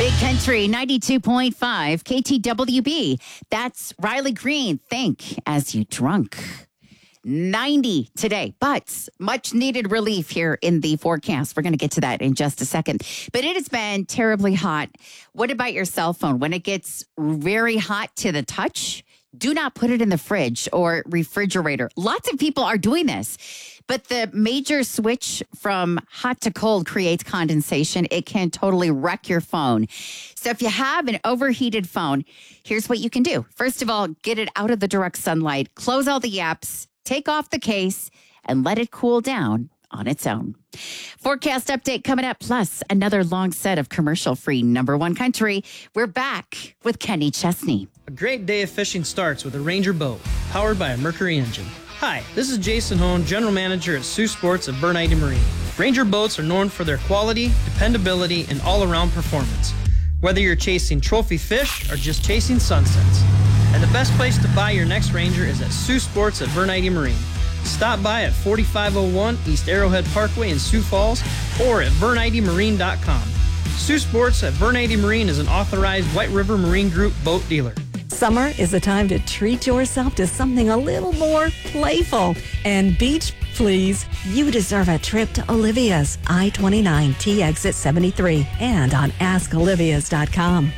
Big Country 92.5 KTWB. That's Riley Green. Think as you drunk. 90 today, but much needed relief here in the forecast. We're going to get to that in just a second. But it has been terribly hot. What about your cell phone? When it gets very hot to the touch, do not put it in the fridge or refrigerator. Lots of people are doing this. But the major switch from hot to cold creates condensation. It can totally wreck your phone. So if you have an overheated phone, here's what you can do. First of all, get it out of the direct sunlight, close all the apps, take off the case, and let it cool down on its own. Forecast update coming up, plus another long set of commercial-free number one country. We're back with Kenny Chesney. A great day of fishing starts with a Ranger boat powered by a Mercury engine. Hi, this is Jason Hone, General Manager at Sioux Sports at Bernite Marine. Ranger boats are known for their quality, dependability, and all-around performance. Whether you're chasing trophy fish or just chasing sunsets. And the best place to buy your next Ranger is at Sioux Sports at Bernite Marine. Stop by at 4501 East Arrowhead Parkway in Sioux Falls or at bernitemarine.com. Sioux Sports at Bernite Marine is an authorized White River Marine Group boat dealer. Summer is the time to treat yourself to something a little more playful. And beach, please. You deserve a trip to Olivia's I-29 T exit 73 and on askolivias.com.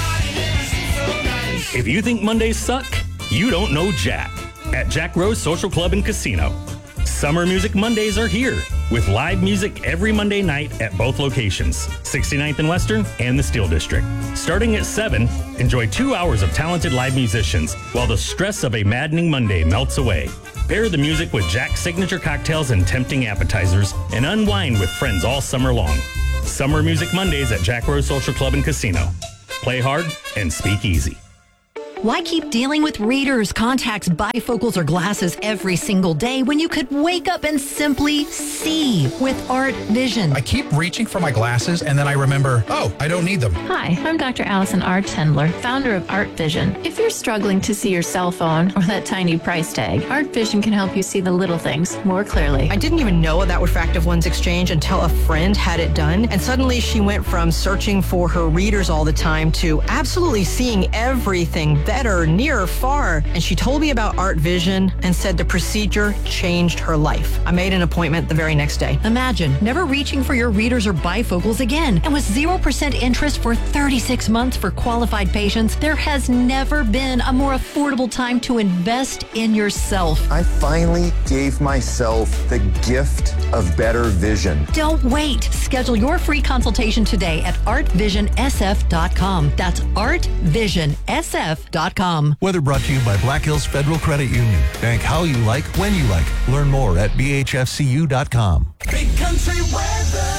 If you think Mondays suck, you don't know Jack at Jack Rose Social Club and Casino. Summer Music Mondays are here with live music every Monday night at both locations, 69th and Western and the Steel District. Starting at 7, enjoy 2 hours of talented live musicians while the stress of a maddening Monday melts away. Pair the music with Jack's signature cocktails and tempting appetizers and unwind with friends all summer long. Summer Music Mondays at Jack Rose Social Club and Casino. Play hard and speak easy. Why keep dealing with readers, contacts, bifocals, or glasses every single day when you could wake up and simply see with Art Vision? I keep reaching for my glasses and then I remember, oh, I don't need them. Hi, I'm Dr. Allison R. Tendler, founder of Art Vision. If you're struggling to see your cell phone or that tiny price tag, Art Vision can help you see the little things more clearly. I didn't even know that would Fractive One's exchange until a friend had it done, and suddenly she went from searching for her readers all the time to absolutely seeing everything better, near or far. And she told me about Art Vision and said the procedure changed her life. I made an appointment the very next day. Imagine never reaching for your readers or bifocals again. And with 0% interest for 36 months for qualified patients, there has never been a more affordable time to invest in yourself. I finally gave myself the gift of better vision. Don't wait. Schedule your free consultation today at artvisionsf.com. That's artvisionsf.com. Weather brought to you by Black Hills Federal Credit Union. Bank how you like, when you like. Learn more at bhfcu.com. Big Country weather.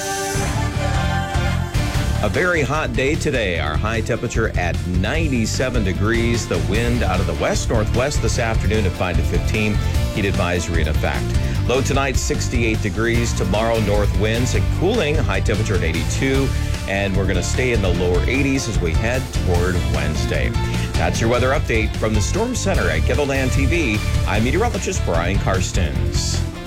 A very hot day today. Our high temperature at 97 degrees. The wind out of the west-northwest this afternoon at 5 to 15. Heat advisory in effect. Low tonight, 68 degrees. Tomorrow, north winds and cooling. High temperature at 82. And we're going to stay in the lower 80s as we head toward Wednesday. That's your weather update from the Storm Center at Kettleland TV. I'm meteorologist Brian Karstens.